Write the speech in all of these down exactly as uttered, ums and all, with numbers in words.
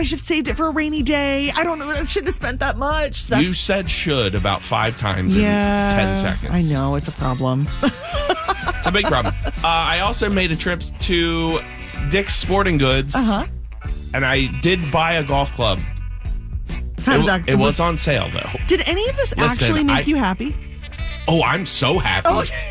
I should have saved it for a rainy day. I don't know. I shouldn't have spent that much. That's... You said should about five times yeah, in ten seconds. I know. It's a problem. It's a big problem. Uh, I also made a trip to Dick's Sporting Goods. Uh-huh. And I did buy a golf club. How did It, that, it was, was on sale, though. Did any of this Listen, actually make I, you happy? Oh, I'm so happy. Oh, okay.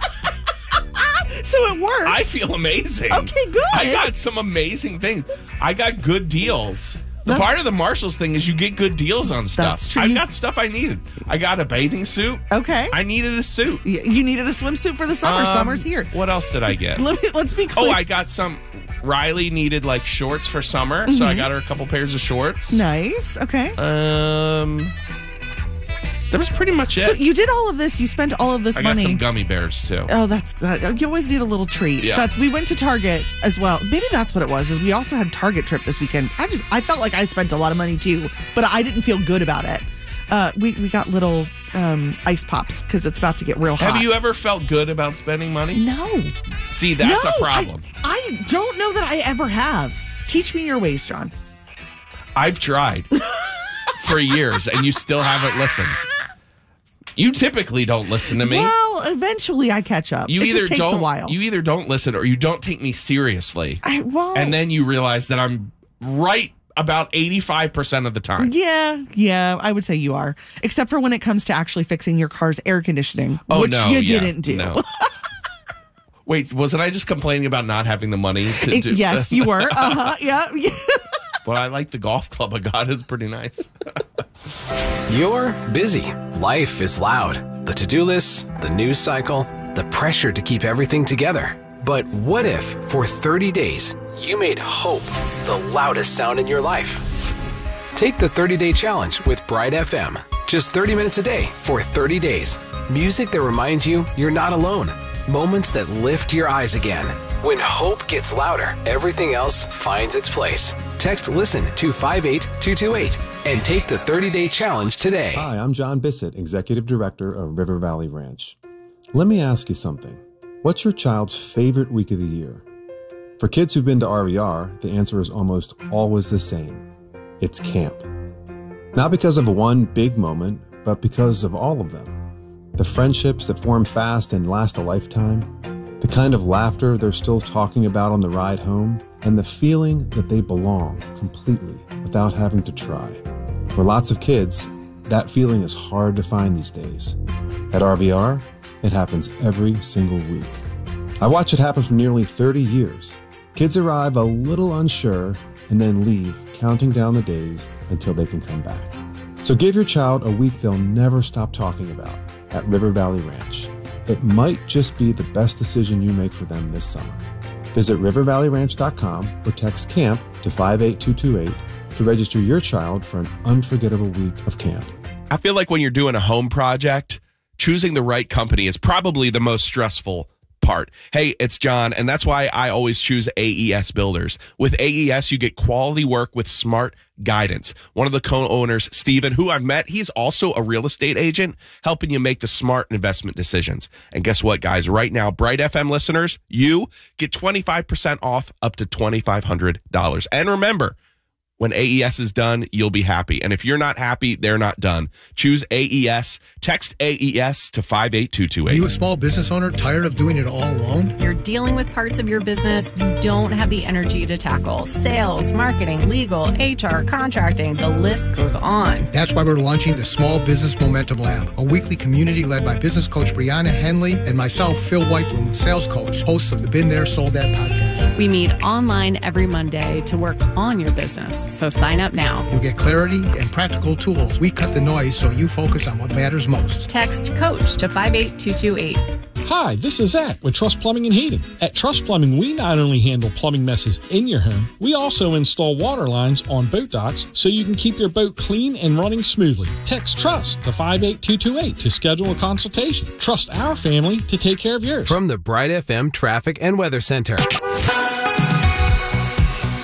So it worked. I feel amazing. Okay, good. I got some amazing things. I got good deals. The That's, part of the Marshalls thing is you get good deals on stuff. That's true. I got stuff I needed. I got a bathing suit. Okay. I needed a suit. You needed a swimsuit for the summer. Um, Summer's here. What else did I get? Let me, let's be clear. Oh, I got some. Riley needed like shorts for summer, mm-hmm. so I got her a couple pairs of shorts. Nice. Okay. Um, that was pretty much it. So you did all of this. You spent all of this I money. I got some gummy bears too. Oh, that's that. You always need a little treat. Yeah. That's. We went to Target as well. Maybe that's what it was. Is we also had Target trip this weekend. I just I felt like I spent a lot of money too, but I didn't feel good about it. Uh, we we got little um, ice pops because it's about to get real hot. Have you ever felt good about spending money? No. See, that's no, a problem. I, I don't know that I ever have. Teach me your ways, John. I've tried for years, and you still haven't listened. You typically don't listen to me. Well, eventually I catch up. You it either just takes don't. a while. You either don't listen or you don't take me seriously. I, well, and then you realize that I'm right about eighty-five percent of the time. Yeah, yeah, I would say you are. Except for when it comes to actually fixing your car's air conditioning, oh, which no, you yeah, didn't do. No. Wait, wasn't I just complaining about not having the money to it, do? Yes, you were. Uh-huh, yeah. yeah. Well, I like the golf club I got. It's pretty nice. You're busy. Life is loud. The to-do lists, the news cycle, the pressure to keep everything together. But what if, for thirty days, you made hope the loudest sound in your life? Take the thirty-day challenge with Bright F M. Just thirty minutes a day for thirty days. Music that reminds you you're not alone. Moments that lift your eyes again. When hope gets louder, everything else finds its place. Text LISTEN to five eight two two eight and take the thirty-day challenge today. Hi, I'm John Bissett, Executive Director of River Valley Ranch. Let me ask you something. What's your child's favorite week of the year? For kids who've been to R V R, the answer is almost always the same. It's camp. Not because of one big moment, but because of all of them. The friendships that form fast and last a lifetime, the kind of laughter they're still talking about on the ride home, and the feeling that they belong completely without having to try. For lots of kids, that feeling is hard to find these days. At R V R, it happens every single week. I watch it happen for nearly thirty years. Kids arrive a little unsure and then leave, counting down the days until they can come back. So give your child a week they'll never stop talking about at River Valley Ranch. It might just be the best decision you make for them this summer. Visit river valley ranch dot com or text CAMP to five eight two two eight to register your child for an unforgettable week of camp. I feel like when you're doing a home project, choosing the right company is probably the most stressful part. Hey, it's John, and that's why I always choose A E S Builders. With A E S, you get quality work with smart guidance. One of the co-owners, Steven, who I've met, he's also a real estate agent, helping you make the smart investment decisions. And guess what, guys? Right now, Bright F M listeners, you get twenty-five percent off up to twenty-five hundred dollars. And remember, when A E S is done, you'll be happy. And if you're not happy, they're not done. Choose A E S. Text A E S to five eight two two eight. Are you a small business owner tired of doing it all alone? You're dealing with parts of your business you don't have the energy to tackle. Sales, marketing, legal, H R, contracting, the list goes on. That's why we're launching the Small Business Momentum Lab, a weekly community led by business coach Brianna Henley and myself, Phil Whitebloom, sales coach, host of the Been There, Sold That podcast. We meet online every Monday to work on your business. So sign up now. You'll get clarity and practical tools. We cut the noise so you focus on what matters most. Text COACH to five eight two two eight. Hi, this is Zach with Trust Plumbing and Heating. At Trust Plumbing, we not only handle plumbing messes in your home, we also install water lines on boat docks so you can keep your boat clean and running smoothly. Text TRUST to five eight two two eight to schedule a consultation. Trust our family to take care of yours. From the Bright F M Traffic and Weather Center. Good morning.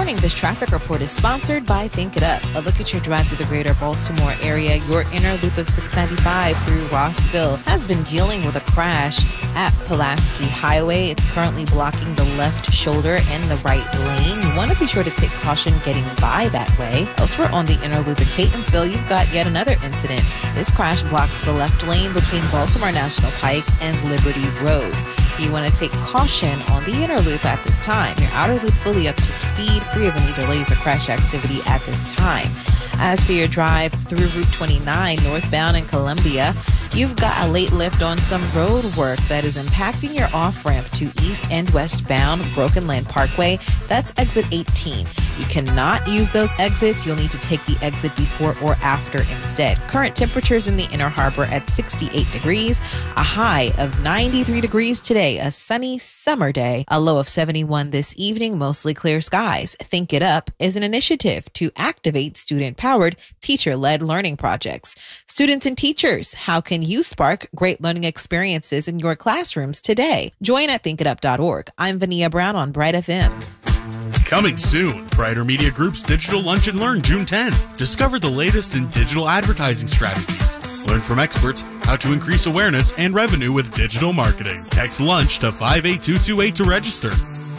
warning, this traffic report is sponsored by Think It Up. A look at your drive through the greater Baltimore area. Your inner loop of six ninety-five through Rossville has been dealing with a crash at Pulaski Highway. It's currently blocking the left shoulder and the right lane. You want to be sure to take caution getting by that way. Elsewhere on the inner loop at Catonsville, you've got yet another incident. This crash blocks the left lane between Baltimore National Pike and Liberty Road. You want to take caution on the inner loop at this time. Your outer loop fully up to speed, free of any delays or crash activity at this time. As for your drive through Route twenty-nine northbound in Columbia, you've got a late lift on some road work that is impacting your off-ramp to east and westbound Broken Land Parkway. That's exit eighteen. You cannot use those exits. You'll need to take the exit before or after instead. Current temperatures in the Inner Harbor at sixty-eight degrees, a high of ninety-three degrees today, a sunny summer day, a low of seventy-one this evening, mostly clear skies. Think It Up is an initiative to activate student-powered, teacher-led learning projects. Students and teachers, how can you spark great learning experiences in your classrooms today? Join at think it up dot org. I'm Vania Brown on Bright F M. Coming soon, Brighter Media Group's Digital Lunch and Learn June tenth. Discover the latest in digital advertising strategies. Learn from experts how to increase awareness and revenue with digital marketing. Text LUNCH to five eight two two eight to register.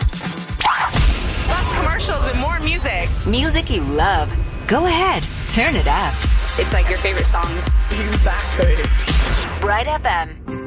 Less commercials and more music. Music you love. Go ahead, turn it up. It's like your favorite songs. Exactly. Bright F M.